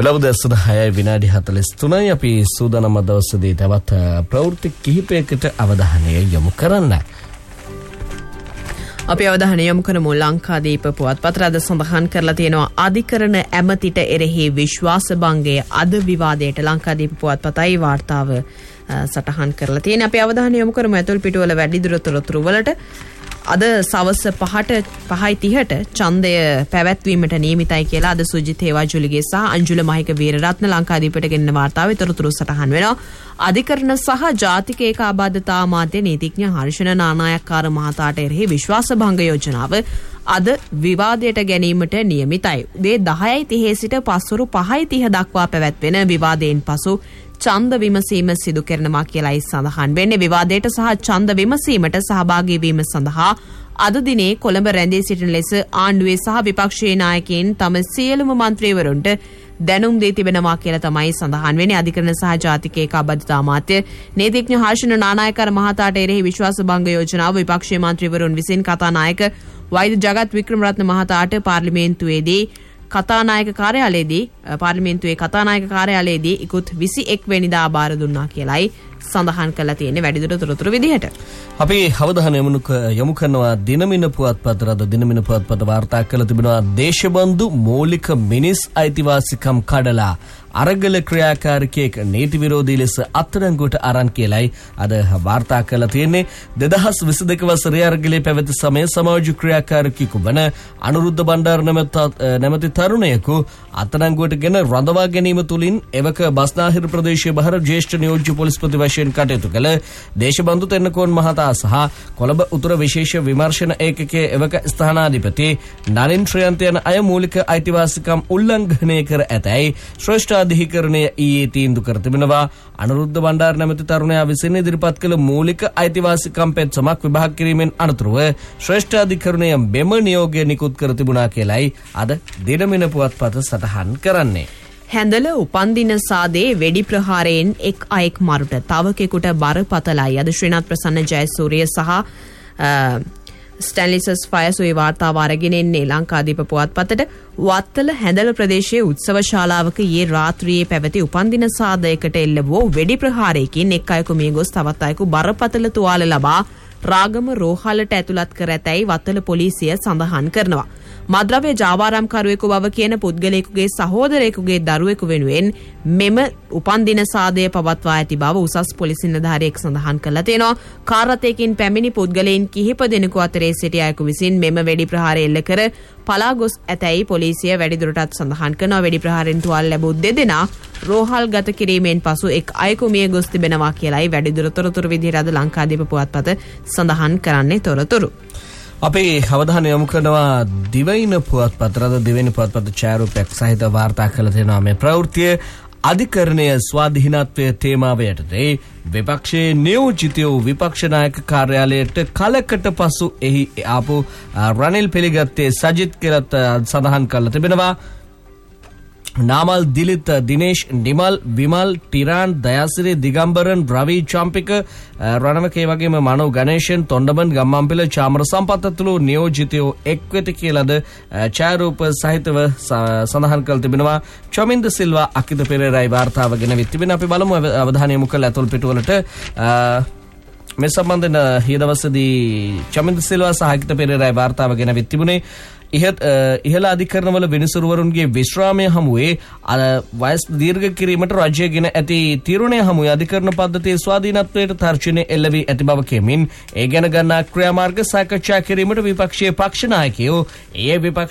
වෙලවදස්සන 6:43 අපි සූදානම් දවසේදී තවත් ප්‍රවෘත්ති කිහිපයකට අවධානය යොමු කරන්න. අපි අවධානය යොමු කරමු ලංකාදීප පුවත්පත අද සඳහන් කරලා තියෙනවා අධිකරණ ඇමතිට එරෙහි විශ්වාස භංගය අද විවාදයට ලංකාදීප පුවත්පතයි වාර්තාව සටහන් කරලා තියෙන. අපි අවධානය යොමු කරමු ඇතුල් පිටුවල වැඩිදුර තොරතුරු වලට. අද සවස් 5:30ට ඡන්දය පැවැත්වීමට නියමිතයි කියලා අද සුජිත් හේවාජුලිගේ සහ අංජුල මහික වීරරත්න ලංකාදීපට ගෙන්න වාර්තාවේ තොරතුරු සටහන් වෙනවා. අධිකරණ සහ ජාතික ඒකාබද්ධතා අමාත්‍ය නීතිඥ හර්ෂණ නානායක්කාර මහතාට එරෙහි විශ්වාසභංග යෝජනාව අද විවාදයට ගැනීමට නියමිතයි. උදේ 10:30 සිට පස්වරු 5:30 දක්වා පැවැත්වෙන විවාදයෙන් පසු ඡන්ද විමසීම සිදු කරනවා කියලායි සඳහන් වෙන්නේ. විවාදයට සහ ඡන්ද විමසීමට සහභාගී වීම සඳහා අද දිනේ කොළඹ රැඳී සිටින ලෙස ආණ්ඩුවේ සහ විපක්ෂයේ නායකයින් තම සියලුම මන්ත්‍රීවරුන්ට දැනුම් දී තිබෙනවා කියලා තමයි සඳහන් වෙන්නේ. අධිකරණ සහ ජාතික ඒකාබද්ධතා අමාත්‍ය නීතිඥ හර්ෂණ නානායක්කාර මහතාට එරෙහි විශ්වාසභංග යෝජනාව විපක්ෂයේ මන්ත්‍රීවරුන් විසින් කතානායක වෛද්‍ය ජගත් වික්‍රමරත්න මහතාට පාර්ලිමේන්තුවේ කතානායක කාර්යාලයේදී ඉක්ුත් 21 වෙනිදා බාර දුන්නා කියලායි සඳහන් කරලා තියෙන්නේ වැඩිදුර තොරතුරු විදිහට. අපි අවධානය යොමු කරනවා දිනමින පුවත්පත රද දිනමින පුවත්පත වාර්තා කළ තිබෙනවා දේශබන්දු මූලික මිනිස් අයිතිවාසිකම් කඩලා අරගල ක්‍රියාකාරකයෙක් නීති විරෝධී ලෙස අත්අඩංගුවට අරන් කියලායි අද වාර්තා කරලා තියෙන්නේ. 2022 වසරේ අරගලේ පැවති සමය සමාජ ක්‍රියාකාරකයෙකු වන අනුරුද්ධ බණ්ඩාර නැමැති තරුණයෙකු අත්අඩංගුවට ගෙන රඳවා ගැනීම තුලින් එවක බස්නාහිර ප්‍රදේශයේ බහර ජ්‍යෙෂ්ඨ නියෝජ්‍ය පොලිස්පති වශයෙන් කටයුතු කළ දේශබන්දු තෙන්නකෝන් මහතා සහ කොළඹ උතුර විශේෂ විමර්ශන ඒකකයේ එවක ස්ථානාධිපති නලින් ශ්‍රයන්ත යන අය මූලික අයිතිවාසිකම් උල්ලංඝනය කර ඇතැයි ශ්‍රේෂ්ඨ අධිකරණය ඊයේ තීන්දුව කර තිබෙනවා. අනුරුද්ධ බණ්ඩාර නැමැති තරුණයා විසින් ඉදිරිපත් කළ මූලික අයිතිවාසිකම් පෙත්සමක් විභාග කිරීමෙන් අනතුරුව ශ්‍රේෂ්ඨ අධිකරණය මෙම නියෝගය නිකුත් කර තිබුණා කියලායි අද දිනමින පුවත්පත සටහන් කරන්නේ. හැඳල උපන්දින සාදේ වෙඩි ප්‍රහාරයෙන් එක් අයෙක් මරුට තවකෙකුට බරපතලයි. අද ශ්‍රීනාත් ප්‍රසන්න ජයසූරිය සහ ස්ටැන්ලිසස් ෆයසුයි වාර්තාව අරගෙන එන්නේ ලංකාදීප පුවත්පතට. වත්තල හැඳල ප්‍රදේශයේ උත්සව ශාලාවක ඊයේ රාත්‍රියේ පැවති උපන්දින සාදයකට එල්ල වූ වෙඩි ප්‍රහාරයකින් එක් අයෙකු මිය ගොස් තවත් අයෙකු බරපතල තුවාල ලබා රාගම රෝහලට ඇතුළත් කර ඇතැයි වත්තල පොලිසිය සඳහන් කරනවා. මද්‍රව්‍ය ජාවාරම්කරුවෙකු බව කියන පුද්ගලයෙකුගේ සහෝදරයෙකුගේ දරුවෙකු වෙනුවෙන් මෙම උපන්දින සාදය පවත්වා ඇති බව උසස් පොලිස් නිලධාරියෙක් සඳහන් කරලා තියෙනවා. කාර් රථයකින් පැමිණි පුද්ගලයන් කිහිප දෙනෙකු අතරේ සිටි අයෙකු විසින් මෙම වෙඩි ප්‍රහාරය එල්ල කර පලා ගොස් ඇතැයි පොලිසිය වැඩිදුරටත් සඳහන් කරනවා. වෙඩි ප්‍රහාරයෙන් තුවාල ලැබූ දෙදෙනා රෝහල් ගත කිරීමෙන් පසු එක් අයෙකු මිය ගොස් තිබෙනවා කියලායි වැඩිදුර තොරතුරු විදිහට අද ලංකාදීප පුවත්පත සඳහන් කරන්නේ තොරතුරු. අපේ අවධානය යොමු කරනවා දිවයින පුවත්පත රද දිවයින පුවත්පත ඡායාරූපයක් සහිත වාර්තා කළ තියෙනවා. මේ ප්‍රවෘත්තිය අධිකරණය ස්වාධීනත්වයේ තේමාව යටතේ විපක්ෂයේ නියෝජිත වූ විපක්ෂ නායක කාර්යාලයට කලකට පසු එහි ආපු රනිල් පිළිගත්තේ සජිත් කියලත් සඳහන් කරලා තිබෙනවා. नामल दिलित दिनेश निमल विमल टिरान दयासिरी दिगंबरन रवि चांपिक रणवके वगेම මනෝ ගණේෂන් තොණ්ඩබන් ගම්මන්පිල චාමර සම්පත්තතුළු නියෝජිතයෝ එක්වෙති කියලාද ඡායාරූප සහිතව සඳහන් කළ තිබෙනවා. චොමින්ද සිල්වා අකිත පෙරේරායි වාර්තාව ගෙන විත් තිබෙන. අපි බලමු අවධානය යොමු කළ ඇතුල් පිටුවලට මේ සම්බන්ධයෙන් ඊ දවසේදී චොමින්ද සිල්වා සහ අකිත පෙරේරායි වාර්තාව ගෙන විත් තිබුණේ ඉහළ අධිකරණවල විනිසුරුවරුන්ගේ විශ්‍රාමය හමුවේ වයස් දීර්ඝ කිරීමට රජය ගෙන ඇති තීරණය හමුවේ අධිකරණ පද්ධතියේ ස්වාධීනත්වයට තර්ජනය එල්ල වී ඇති බව කියමින් ඒ ගැන ගන්නා ක්‍රියාමාර්ග සාකච්ඡා කිරීමට විපක්ෂයේ පක්ෂ නායකයෝ